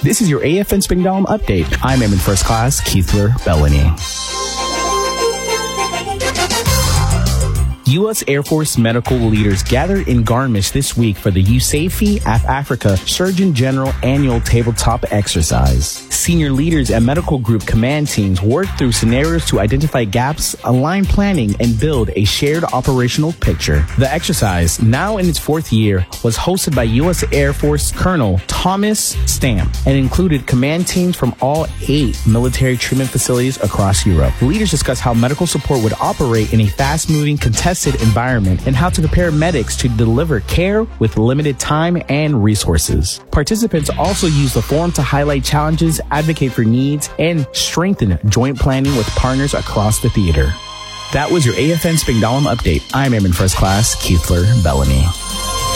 This is your AFN Spingdalum update. I'm Airman First Class Keithler Bellany. U.S. Air Force medical leaders gathered in Garmisch this week for the USAFE Africa Surgeon General Annual Tabletop Exercise. Senior leaders and medical group command teams worked through scenarios to identify gaps, align planning, and build a shared operational picture. The exercise, now in its fourth year, was hosted by U.S. Air Force Colonel Thomas Stamp and included command teams from all 8 military treatment facilities across Europe. The leaders discussed how medical support would operate in a fast-moving, contested environment and how to prepare medics to deliver care with limited time and resources. Participants also used the forum to highlight challenges, advocate for needs, and strengthen joint planning with partners across the theater. That was your AFN Spingdalum update. I'm Airman First Class Keithler Bellany.